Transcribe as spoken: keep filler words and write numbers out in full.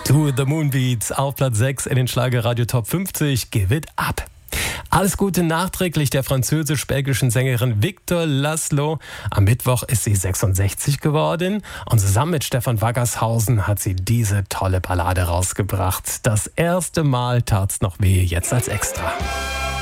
To the Moonbeats auf Platz sechs in den Schlagerradio Top fünfzig. Give it up. Alles Gute nachträglich der französisch-belgischen Sängerin Victor Laszlo. Am Mittwoch ist sie sechsundsechzig geworden und zusammen mit Stefan Waggershausen hat sie diese tolle Ballade rausgebracht. Das erste Mal tat's noch weh, jetzt als Extra.